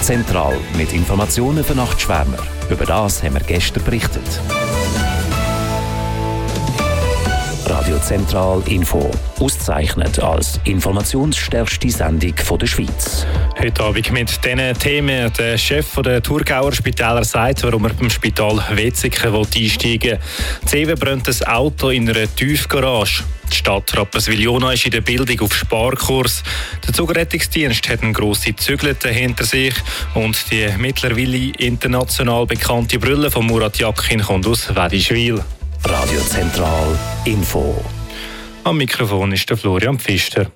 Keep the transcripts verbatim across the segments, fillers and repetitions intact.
Zentral mit Informationen für Nachtschwärmer. Über das haben wir gestern berichtet. Radio Zentral Info. Ausgezeichnet als informationsstärkste Sendung der Schweiz. Heute Abend mit diesen Themen. Der Chef der Thurgauer Spitäler sagt, warum er beim Spital Wetzikon einsteigen will. Zeven brennt ein Auto in einer Tiefgarage. Die Stadt Rapperswil-Jona ist in der Bildung auf Sparkurs. Der Zugrettungsdienst hat eine grosse Zügelte hinter sich. Und die mittlerweile international bekannte Brille von Murat Yakin kommt aus Wedischwil. Radio Zentral Info. Am Mikrofon ist der Florian Pfister.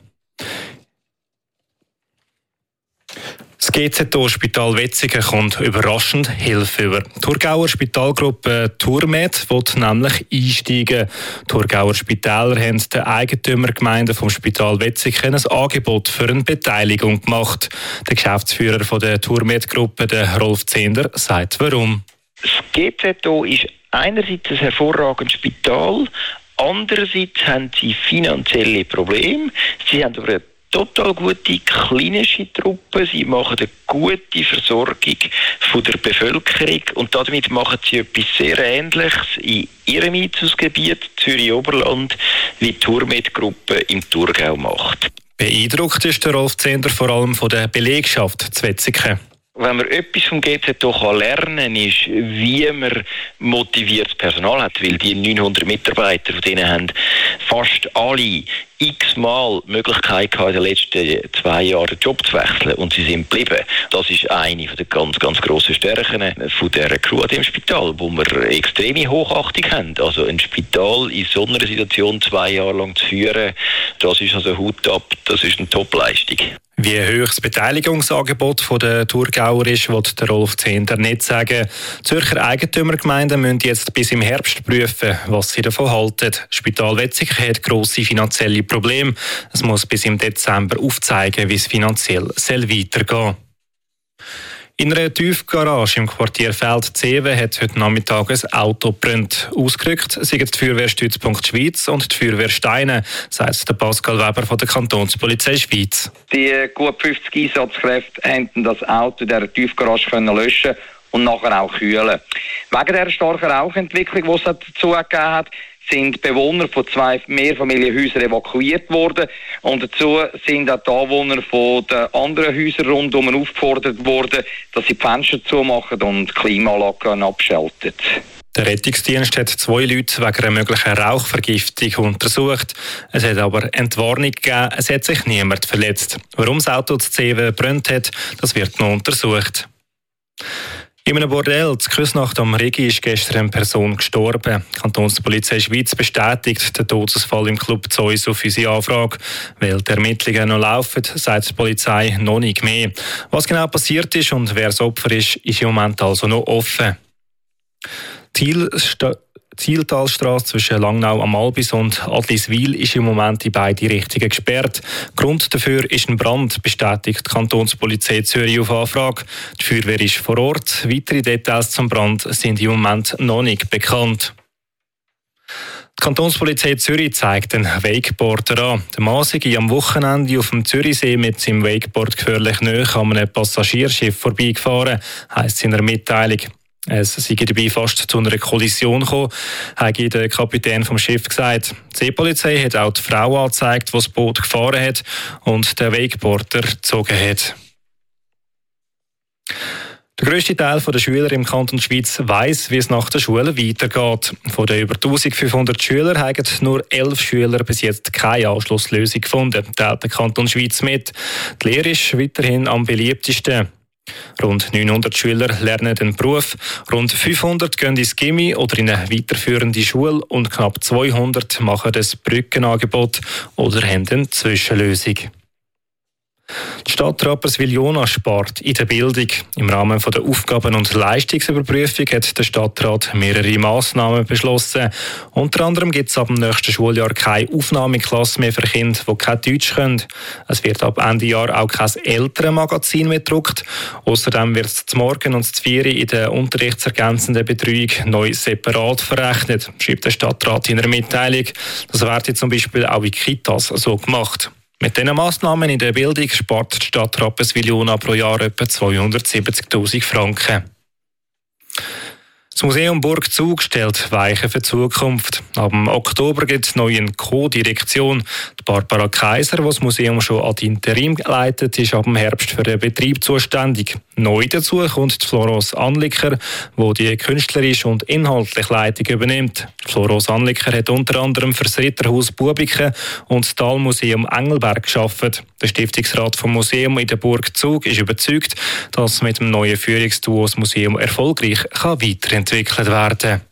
Das G Z O-Spital Wetzikon kommt überraschend Hilfe über. Die Thurgauer Spitalgruppe Thurmed will nämlich einsteigen. Die Thurgauer Spitäler haben den Eigentümergemeinden vom Spital Wetzikon ein Angebot für eine Beteiligung gemacht. Der Geschäftsführer von der Thurmed-Gruppe, der Rolf Zehnder, sagt warum. Das G Z O ist einerseits ein hervorragendes Spital, andererseits haben sie finanzielle Probleme. Sie haben aber eine total gute klinische Truppe. Sie machen eine gute Versorgung von der Bevölkerung und damit machen sie etwas sehr Ähnliches in ihrem Einzugsgebiet Zürich-Oberland, wie die Thurmed-Gruppe im Thurgau macht. Beeindruckt ist der Rolf Zehnder vor allem von der Belegschaft zu Wetzikon. Wenn man etwas vom G Z O lernen kann, ist, wie man motiviertes Personal hat. Weil die neunhundert Mitarbeiter, von denen haben fast alle x-mal die Möglichkeit gehabt, in den letzten zwei Jahren den Job zu wechseln. Und sie sind geblieben. Das ist eine der ganz, ganz grossen Stärken von dieser Crew im Spital, wo wir extreme Hochachtung haben. Also ein Spital in so einer Situation zwei Jahre lang zu führen, das ist also Hut ab, das ist eine Top-Leistung. Wie hoch das Beteiligungsangebot der Thurgauer ist, will der Rolf Zehnder nicht sagen. Die Zürcher Eigentümergemeinden müssen jetzt bis im Herbst prüfen, was sie davon halten. Das Spital Wetzikon hat grosse finanzielle Probleme. Es muss bis im Dezember aufzeigen, wie es finanziell weitergehen soll. In einer Tiefgarage im Quartier Feld-Zeven hat heute Nachmittag ein Auto gebrannt. Ausgerückt sind die Feuerwehrstützpunkt Schweiz und die Feuerwehr Steine, sagt der Pascal Weber von der Kantonspolizei Schweiz. Die gut fünfzig Einsatzkräfte konnten das Auto in dieser Tiefgarage löschen und nachher auch kühlen. Wegen dieser starken Rauchentwicklung, die es dazu gegeben hat, sind Bewohner von zwei Mehrfamilienhäusern evakuiert worden und dazu sind auch die Anwohner von den anderen Häusern rundum aufgefordert worden, dass sie die Fenster zumachen und die Klimaanlagen abschalten. Der Rettungsdienst hat zwei Leute wegen einer möglichen Rauchvergiftung untersucht. Es hat aber Entwarnung gegeben, es hat sich niemand verletzt. Warum das Auto zu Zeven gebrannt hat, das wird noch untersucht. In einem Bordell zu Küsnacht am Rigi ist gestern eine Person gestorben. Die Kantonspolizei Schweiz bestätigt den Todesfall im Club Zeus auf unsere Anfrage. Weil die Ermittlungen noch laufen, sagt die Polizei noch nicht mehr. Was genau passiert ist und wer das Opfer ist, ist im Moment also noch offen. Zielsta- Zieltalstrasse zwischen Langnau am Albis und Adliswil ist im Moment in beide Richtungen gesperrt. Grund dafür ist ein Brand, bestätigt die Kantonspolizei Zürich auf Anfrage. Die Feuerwehr ist vor Ort. Weitere Details zum Brand sind im Moment noch nicht bekannt. Die Kantonspolizei Zürich zeigt einen Wakeboarder an. Der Mann sei am Wochenende auf dem Zürichsee mit seinem Wakeboard gefährlich nahe an einem Passagierschiff vorbeigefahren, heisst es in einer Mitteilung. Es sei dabei fast zu einer Kollision gekommen, hat der Kapitän vom Schiff gesagt. Die Seepolizei hat auch die Frau angezeigt, die das Boot gefahren hat und den Wakeboarder gezogen hat. Der grösste Teil der Schüler im Kanton Schweiz weiss, wie es nach der Schule weitergeht. Von den über eintausendfünfhundert Schülern haben nur elf Schüler bis jetzt keine Anschlusslösung gefunden, teilt der Kanton Schweiz mit. Die Lehre ist weiterhin am beliebtesten. Rund neunhundert Schüler lernen den Beruf, rund fünfhundert gehen ins Gymi oder in eine weiterführende Schule und knapp zweihundert machen das Brückenangebot oder haben eine Zwischenlösung. Die Stadt Rapperswil-Jona spart in der Bildung. Im Rahmen der Aufgaben- und Leistungsüberprüfung hat der Stadtrat mehrere Massnahmen beschlossen. Unter anderem gibt es ab dem nächsten Schuljahr keine Aufnahmeklasse mehr für Kinder, die kein Deutsch können. Es wird ab Ende Jahr auch kein Elternmagazin mehr gedruckt. Außerdem wird es zum Morgen und zum Vieri in der unterrichtsergänzenden Betreuung neu separat verrechnet, schreibt der Stadtrat in einer Mitteilung. Das wird zum Beispiel auch in Kitas so gemacht. Mit diesen Massnahmen in der Bildung spart die Stadt Rapperswil-Jona pro Jahr etwa zweihundertsiebzigtausend Franken. Das Museum Burg Zug stellt Weichen für die Zukunft. Ab Oktober gibt es neu eine Co-Direktion. Barbara Kaiser, die das Museum schon ad interim leitet, ist ab dem Herbst für den Betrieb zuständig. Neu dazu kommt die Florence Anliker, die die künstlerische und inhaltliche Leitung übernimmt. Florence Anliker hat unter anderem für das Ritterhaus Bubiken und das Talmuseum Engelberg gearbeitet. Der Stiftungsrat vom Museum in der Burg Zug ist überzeugt, dass mit dem neuen Führungsduo das Museum erfolgreich kann weiterentwickelt werden kann.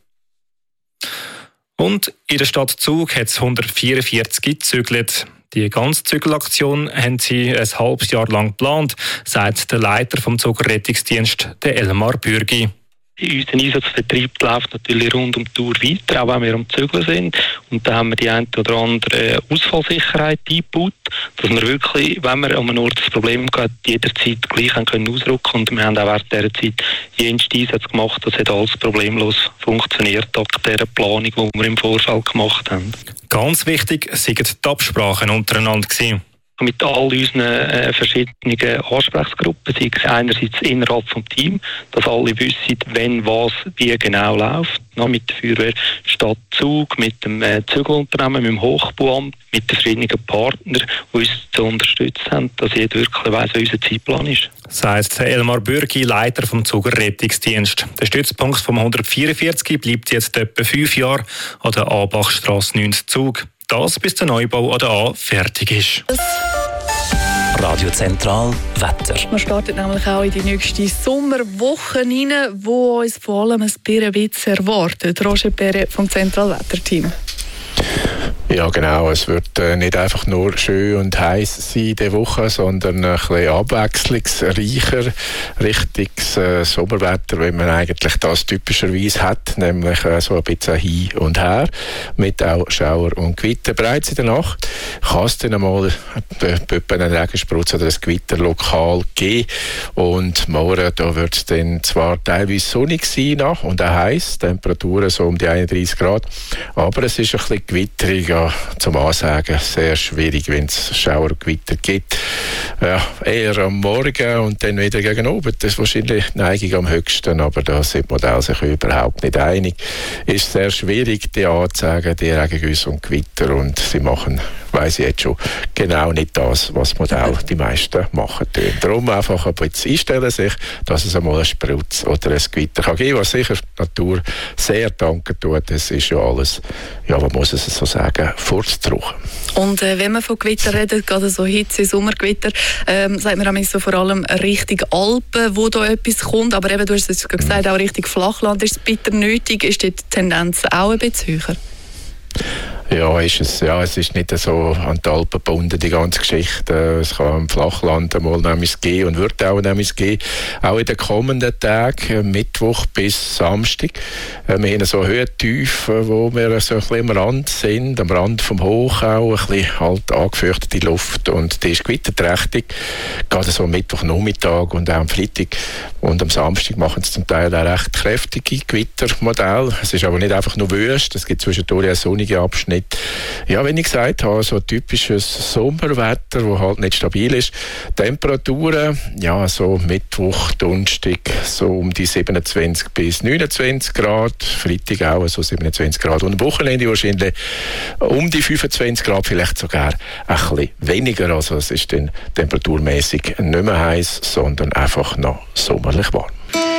Und in der Stadt Zug hat es hundertvierundvierzig gezügelt. Die ganze Zügelaktion haben sie ein halbes Jahr lang geplant, sagt der Leiter vom Zugerrettungsdienst, der Elmar Bürgi. Unser Einsatzbetrieb läuft natürlich rund um die Tour weiter, auch wenn wir am Zügeln sind. Und da haben wir die eine oder andere Ausfallsicherheit eingebaut, dass wir wirklich, wenn wir an einem Ort ein Problem haben, jederzeit gleich können ausrücken. Und wir haben auch während dieser Zeit jenste Einsätze gemacht. Das hat alles problemlos funktioniert, dank dieser Planung, die wir im Vorfeld gemacht haben. Ganz wichtig waren die Absprachen untereinander gewesen. Mit all unseren äh, verschiedenen Ansprechgruppen, sei es einerseits innerhalb des Teams, dass alle wissen, wenn was wie genau läuft. Na, mit der Feuerwehr Stadt Zug, mit dem äh, Zügelunternehmen, mit dem Hochbauamt, mit den verschiedenen Partnern, die uns zu unterstützen haben, dass jeder wirklich weiss, wie unser Zeitplan ist. Sagt Elmar Bürgi, Leiter vom Zugerrettungsdienst. Der Stützpunkt vom hundertvierundvierzig bleibt jetzt etwa fünf Jahre an der Abachstrasse neunzig Zug. Das, bis der Neubau an der A fertig ist. Radio Zentral Wetter. Wir starten nämlich auch in die nächste Sommerwoche rein, wo uns vor allem ein Bärenwitz erwartet. Roger Perre vom Zentralwetterteam. Ja, genau. Es wird äh, nicht einfach nur schön und heiß sein diese Woche, sondern ein bisschen abwechslungsreicher, richtiges äh, Sommerwetter, wie man eigentlich das typischerweise hat, nämlich äh, so ein bisschen hin und her, mit auch Schauer und Gewitter. Bereits in der Nacht kann es dann einmal äh, einen Regensprutz oder ein Gewitter lokal geben. Und morgen da wird es dann zwar teilweise sonnig sein noch und auch heiß, Temperaturen so um die einunddreißig Grad, aber es ist ein bisschen gewitterig, ja, zum Ansagen sehr schwierig, wenn es Schauer und Gewitter gibt. Ja, eher am Morgen und dann wieder gegen oben. Das ist wahrscheinlich die Neigung am höchsten, aber da sind die Modelle sich überhaupt nicht einig. Es ist sehr schwierig, die anzusagen, die Regengüsse und Gewitter, und sie machen, weiss ich jetzt schon, genau nicht das, was die Modelle die meisten machen. Darum einfach ein bisschen einstellen sich, dass es einmal einen Sprutz oder ein Gewitter kann geben, was sicher die Natur sehr danken tut. Es ist ja alles, ja, man muss es so sagen, fortzudrücken. Und äh, wenn man von Gewitter redet, gerade so Hitze, Sommergewitter, ähm, sagt man so vor allem Richtung Alpen, wo da etwas kommt, aber eben, du hast es gesagt, auch Richtung Flachland ist es bitter nötig. Ist die Tendenz auch ein bisschen höher? Ja, ist es, ja, es ist nicht so an die Alpen gebunden, die ganze Geschichte. Es kann im Flachland einmal nämlich gehen und wird auch nämlich gehen. Auch in den kommenden Tagen, Mittwoch bis Samstag. Wir haben so Höhentiefen, wo wir so ein bisschen am Rand sind, am Rand vom Hoch auch, ein bisschen halt angefürchtete Luft, und die ist gewitterträchtig. Gerade so am Mittwochnachmittag und auch am Freitag und am Samstag machen es zum Teil auch recht kräftige Gewittermodelle. Es ist aber nicht einfach nur Wüst, es gibt zwischendurch auch sonnige Abschnitte. Ja, wie ich gesagt habe, so typisches Sommerwetter, das halt nicht stabil ist. Temperaturen, ja, so Mittwoch, Donnerstag, so um die siebenundzwanzig bis neunundzwanzig Grad. Freitag auch so siebenundzwanzig Grad. Und am Wochenende wahrscheinlich um die fünfundzwanzig Grad, vielleicht sogar ein bisschen weniger. Also es ist dann temperaturmäßig nicht mehr heiß, sondern einfach noch sommerlich warm.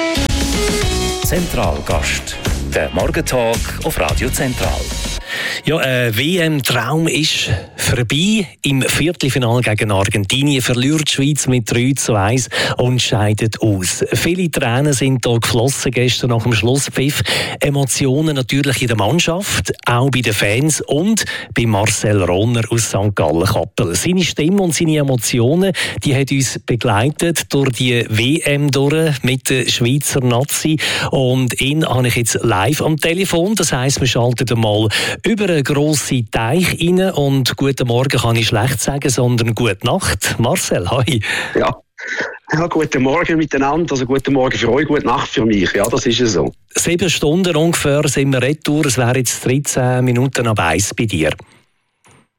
Zentralgast. Der Morgentalk auf Radio Zentral. Ja, äh, W M-Traum ist vorbei. Im Viertelfinale gegen Argentinien verliert die Schweiz mit drei zu eins und scheidet aus. Viele Tränen sind da geflossen gestern nach dem Schlusspfiff. Emotionen natürlich in der Mannschaft, auch bei den Fans und bei Marcel Ronner aus Sankt Gallen-Kappel. Seine Stimme und seine Emotionen, die hat uns begleitet durch die W M durch mit der Schweizer Nazi, und ihn habe ich jetzt live am Telefon. Das heisst, wir schalten einmal über einen grossen Teich rein, und guten Morgen kann ich schlecht sagen, sondern gute Nacht. Marcel, hi. Ja. Ja, guten Morgen miteinander, also guten Morgen für euch, gute Nacht für mich, ja, das ist es so. Sieben Stunden ungefähr sind wir retour, es wäre jetzt dreizehn Minuten ab eins bei dir.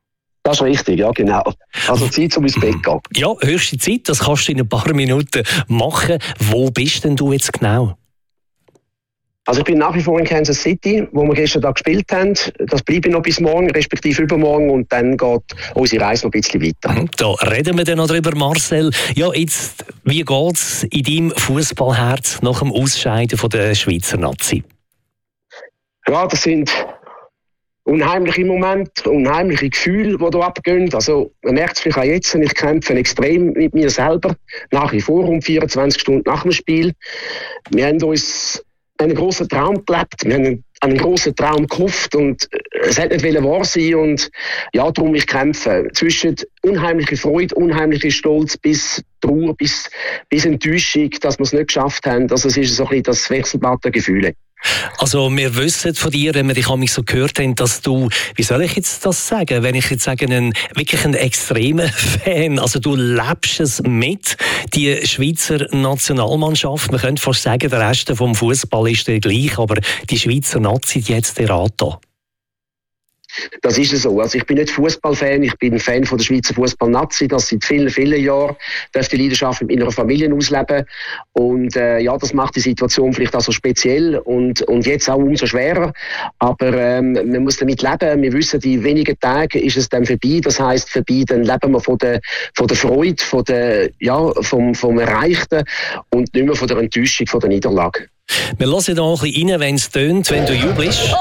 Das ist richtig, ja, genau. Also Zeit, um ins Bett zu gehen. Ja, höchste Zeit, das kannst du in ein paar Minuten machen. Wo bist denn du jetzt genau? Also ich bin nach wie vor in Kansas City, wo wir gestern da gespielt haben. Das bleibe ich noch bis morgen, respektive übermorgen, und dann geht unsere Reise noch ein bisschen weiter. Da reden wir dann noch drüber, Marcel. Ja, jetzt, wie geht es in deinem Fußballherz nach dem Ausscheiden von der Schweizer Nazi? Ja, das sind unheimliche Momente, unheimliche Gefühle, die hier abgehen. Also, man merkt es vielleicht auch jetzt, ich kämpfe extrem mit mir selber, nach wie vor, um vierundzwanzig Stunden nach dem Spiel. Wir haben uns einen grossen Traum gelebt, wir haben einen, einen grossen Traum gehofft und es hat nicht wahr sein und ja, darum ich kämpfe. Zwischen unheimlicher Freude, unheimlicher Stolz bis Trauer, bis, bis Enttäuschung, dass wir es nicht geschafft haben. Also es ist so ein bisschen das Wechselbad der Gefühle. Also wir wissen von dir, wenn wir dich einmal so gehört haben, dass du, wie soll ich jetzt das sagen, wenn ich jetzt sage, ein, wirklich ein extremer Fan, also du lebst es mit, die Schweizer Nationalmannschaft, man könnte fast sagen, der Rest vom Fußball ist der gleich, aber die Schweizer Nazi, die jetzt der Rat da. Das ist es so. Also ich bin nicht Fußballfan, ich bin Fan von der Schweizer Fußball-Nazi. Das seit vielen, vielen Jahren. Ich darf die Leidenschaft mit meiner Familie ausleben. Und äh, ja, das macht die Situation vielleicht auch so speziell und, und jetzt auch umso schwerer. Aber ähm, man muss damit leben. Wir wissen, in wenigen Tagen ist es dann vorbei. Das heisst, vorbei, dann leben wir von der, von der Freude, von der, ja, vom, vom Erreichten und nicht mehr von der Enttäuschung, von der Niederlage. Wir hören da ein bisschen rein, wenn es tönt, wenn du jubelst.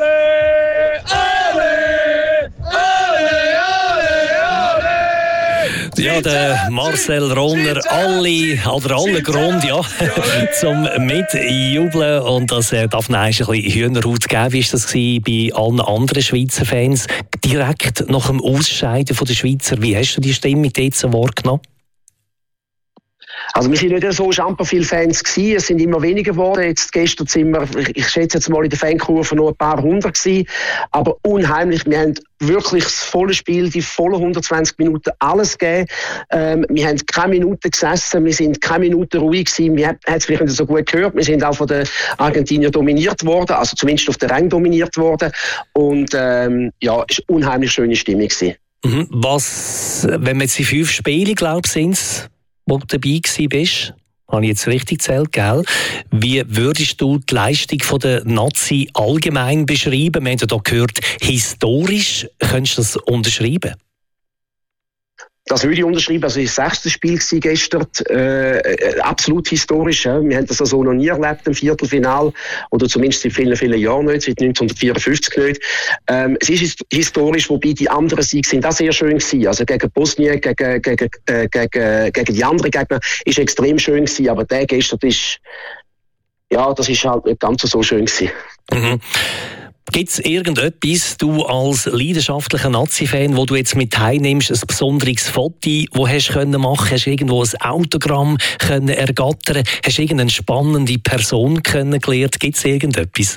Ja, der Marcel Ronner, alle, oder alle Grund, ja, zum Mitjubeln. Und das äh, darf ein bisschen Hühnerhaut geben. Wie war das bei allen anderen Schweizer Fans? Direkt nach dem Ausscheiden von der Schweizer, wie hast du die Stimmung jetzt wahrgenommen? Also wir sind nicht so schamper viele Fans gewesen, es sind immer weniger geworden. Jetzt gestern sind wir, ich schätze jetzt mal in der Fankurve noch ein paar hundert gewesen, aber unheimlich. Wir haben wirklich das volle Spiel, die vollen hundertzwanzig Minuten, alles gegeben. Ähm, wir haben keine Minute gesessen, wir sind keine Minute ruhig gewesen. Wir haben es vielleicht nicht so gut gehört. Wir sind auch von den Argentiniern dominiert worden, also zumindest auf der Rang dominiert worden. Und ähm, ja, es war eine unheimlich schöne Stimmung gewesen. Mhm. Was, wenn wir jetzt die fünf Spiele, glaube ich, sind, wo du dabei gewesen bist, habe ich jetzt richtig gezählt, gell? Wie würdest du die Leistung von der Nazi allgemein beschreiben? Wir haben ja da gehört, historisch. Könntest du das unterschreiben? Das würde ich unterschreiben. Also das sechste Spiel war gestern äh, absolut historisch. Ja. Wir haben das also noch nie erlebt im Viertelfinal oder zumindest seit vielen, vielen Jahren nicht, seit neunzehnhundertvierundfünfzig nicht. Ähm, es ist historisch, wobei die anderen Siege sind auch sehr schön gewesen. Also gegen Bosnien, gegen, gegen, äh, gegen, gegen die anderen Gegner ist extrem schön gewesen. Aber der gestern ist, ja, das ist halt nicht ganz so schön gewesen. Mhm. Gibt es irgendetwas, du als leidenschaftlicher Nazi-Fan, wo du jetzt mit heimnimmst, ein besonderes Foto, das hast du machen können? Hast du irgendwo ein Autogramm können ergattern? Hast du irgendeine spannende Person kennengelernt? Gibt es irgendetwas?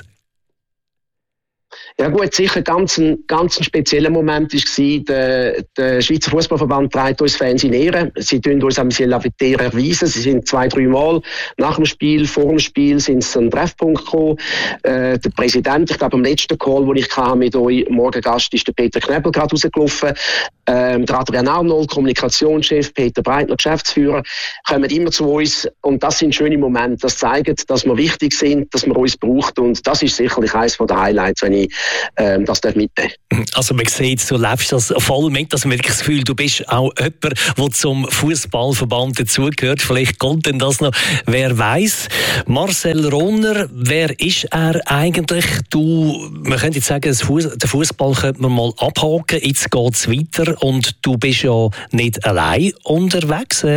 Ja gut, sicher ganz ein ganz ein spezieller Moment war, der, der Schweizer Fußballverband trägt uns Fans in Ehren. Sie tun uns ein bisschen Lavitaire erweisen. Sie sind zwei, drei Mal nach dem Spiel, vor dem Spiel sind sie an einen Treffpunkt gekommen. Äh, der Präsident, ich glaube am letzten Call, den ich hatte mit euch, Morgengast, ist der Peter Knebel gerade rausgelaufen. Ähm, der Adrian Arnold, Kommunikationschef, Peter Breitner, Geschäftsführer, kommen immer zu uns. Und das sind schöne Momente. Das zeigt, dass wir wichtig sind, dass man uns braucht. Und das ist sicherlich eines der Highlights, wenn ich ähm, das mitnehmen darf. Also man sieht, du lebst das voll mit. Also man hat das Gefühl, du bist auch jemand, der zum Fußballverband dazugehört. Vielleicht kommt denn das noch, wer weiß. Marcel Ronner, wer ist er eigentlich? Du, man könnte jetzt sagen, den Fußball könnte man mal abhaken. Jetzt geht es weiter und du bist ja nicht allein unterwegs.